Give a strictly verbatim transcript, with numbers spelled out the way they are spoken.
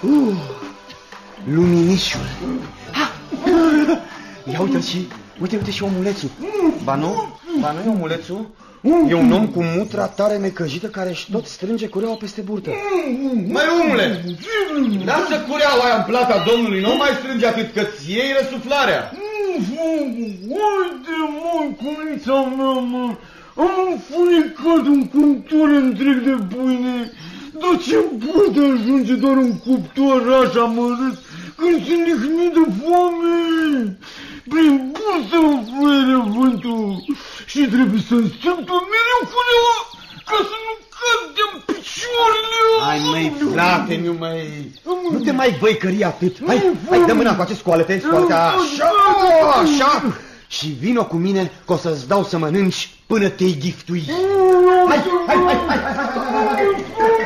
Uh, luminișul. Ha! Ia uite și, uite, uite și omulețul. Ba nu? Ba nu e omulețul? E un om cu mutra tare necăjită care își tot strânge cureaua peste burtă. Măi, omule, lasă cureaua aia în plata domnului, nu mai strânge atât că-ți iei răsuflarea. Uite, mă, cunița mea, mă, am înfunecat un cuptor întreg de pâine, dar ce poate ajunge doar un cuptor așa mărât când sunt lihnit de foame? Prin bursă îmi fluieră vântul și trebuie să-mi strâmtă mereu cureaua ca să nu cad de-n picioarele. Hai, măi, frate, nu mai... Nu te mai văicări atât. Hai, hai, dă mâna cu acest scoalete, scoalete, așa, așa. Și vino cu mine că o să-ți dau să mănânci până te-i ghiftui. Hai, hai, hai, hai, hai, hai, hai, hai.